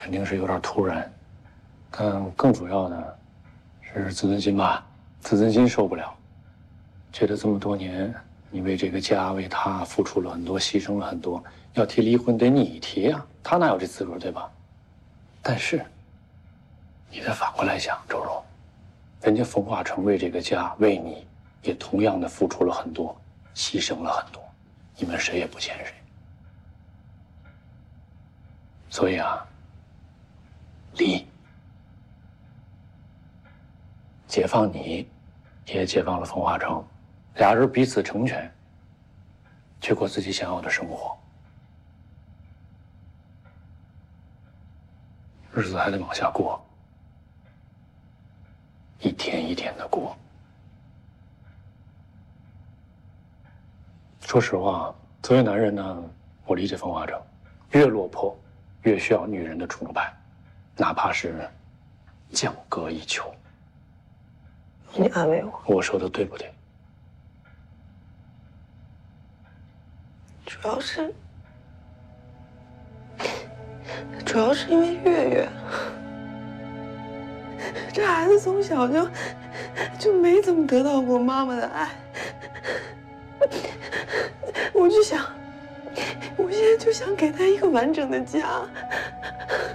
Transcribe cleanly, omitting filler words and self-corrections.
肯定是有点突然，但更主要的是自尊心吧，自尊心受不了，觉得这么多年你为这个家为他付出了很多，牺牲了很多，要提离婚得你提呀，他哪有这资格对吧？但是你再反过来想，周荣，人家冯化成为这个家为你也同样的付出了很多，牺牲了很多，你们谁也不欠谁。所以啊，离，解放你，也解放了冯化成，俩人彼此成全，去过自己想要的生活，日子还得往下过，一天一天的过。说实话，作为男人呢，我理解冯化成，越落魄，越需要女人的崇拜，哪怕是降格以求。 你安慰我， 我说的对不对？ 主要是因为月月，这孩子从小就没怎么得到过妈妈的爱，我现在就想给他一个完整的家。